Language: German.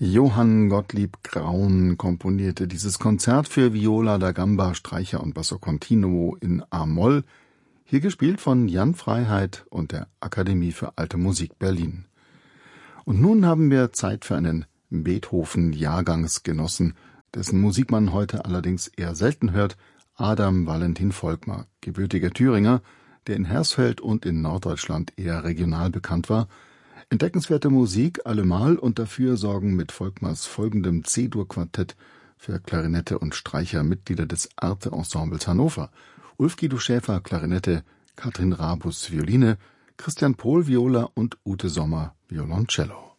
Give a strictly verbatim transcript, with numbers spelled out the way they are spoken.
Johann Gottlieb Graun komponierte dieses Konzert für Viola da Gamba, Streicher und Basso Continuo in a-Moll, hier gespielt von Jan Freiheit und der Akademie für Alte Musik Berlin. Und nun haben wir Zeit für einen Beethoven-Jahrgangsgenossen, dessen Musik man heute allerdings eher selten hört, Adam Valentin Volkmar, gebürtiger Thüringer, der in Hersfeld und in Norddeutschland eher regional bekannt war. Entdeckenswerte Musik allemal und dafür sorgen mit Volkmars folgendem C-Dur-Quartett für Klarinette und Streicher Mitglieder des Arte-Ensembles Hannover: Ulf Guido Schäfer Klarinette, Katrin Rabus Violine, Christian Pohl Viola und Ute Sommer Violoncello.